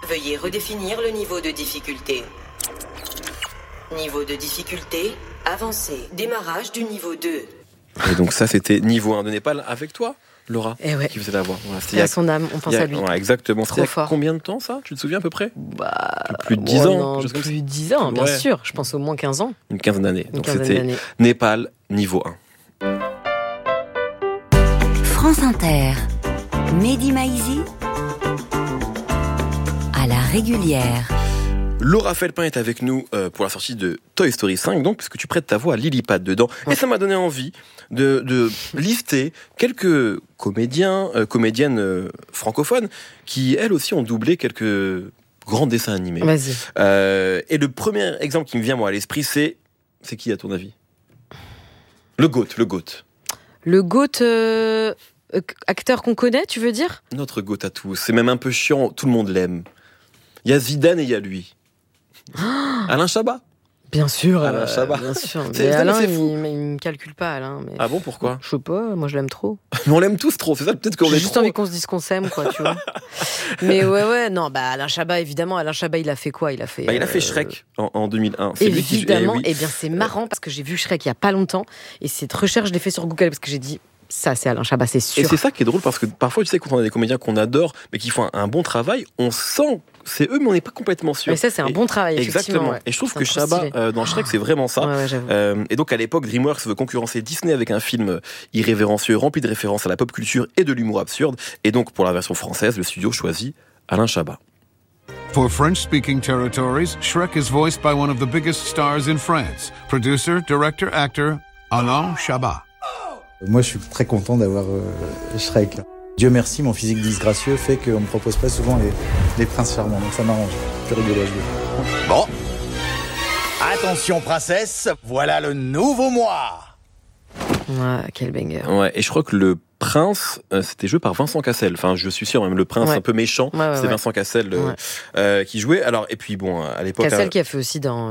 Veuillez redéfinir le niveau de difficulté. Niveau de difficulté avancé. Démarrage du niveau 2. Et donc ça, c'était niveau 1 de Népal avec toi, Laura, qui faisait la voix. Voilà, il a son âme, on pense à lui. Ouais, exactement. Trop c'était fort. Combien de temps ça? Tu te souviens à peu près? Plus de 10 ans. Non, plus de 10 ans, bien sûr. Je pense au moins 15 ans. Une quinzaine d'années. Donc c'était Népal, niveau 1. France Inter. Mehdi Maizi à la régulière. Laura Felpin est avec nous pour la sortie de Toy Story 5, donc, puisque tu prêtes ta voix à Lillipad dedans. Ouais. Et ça m'a donné envie de lister quelques comédiennes francophones qui, elles aussi, ont doublé quelques grands dessins animés. Vas-y. Et le premier exemple qui me vient, moi, à l'esprit, c'est qui, à ton avis? Le GOAT. Le GOAT, acteur qu'on connaît, tu veux dire? Notre GOAT à tous. C'est même un peu chiant, tout le monde l'aime. Il y a Zidane et il y a lui. Alain Chabat. Bien sûr, Alain Chabat. Bien sûr. Mais Alain, il me calcule pas, Alain. Mais... Ah bon, pourquoi? Je sais pas, moi je l'aime trop. Mais on l'aime tous trop, c'est ça, peut-être qu'on J'ai est juste trop. envie qu'on se dise qu'on s'aime, quoi, tu vois. Mais ouais, non, Alain Chabat, évidemment. Alain Chabat, il a fait quoi? Il a fait Shrek en 2001. C'est évidemment, lui qui... bien c'est marrant parce que j'ai vu Shrek il y a pas longtemps et cette recherche, je l'ai fait sur Google parce que j'ai dit... Ça, c'est Alain Chabat, c'est sûr. Et c'est ça qui est drôle parce que parfois, tu sais, quand on a des comédiens qu'on adore, mais qui font un bon travail, on sent c'est eux, mais on n'est pas complètement sûr. Mais ça, c'est un bon travail, exactement. Ouais. Et je trouve que Chabat, dans Shrek, c'est vraiment ça. Et donc, à l'époque, DreamWorks veut concurrencer Disney avec un film irrévérencieux, rempli de références à la pop culture et de l'humour absurde. Et donc, pour la version française, le studio choisit Alain Chabat. For French-speaking territories, Shrek is voiced by one of the biggest stars in France. Producer, director, actor, Alain Chabat. Moi, je suis très content d'avoir Shrek. Dieu merci, mon physique disgracieux fait qu'on ne me propose pas souvent les princes charmants, donc ça m'arrange. Plus rigolo à jouer. Bon. Attention, princesse, voilà le nouveau moi. Ouais, quel banger. Ouais, et je crois que le prince, c'était joué par Vincent Cassel. Enfin, je suis sûr, même le prince un peu méchant, c'est Vincent Cassel qui jouait. Alors, et puis bon, à l'époque... Cassel qui a fait aussi dans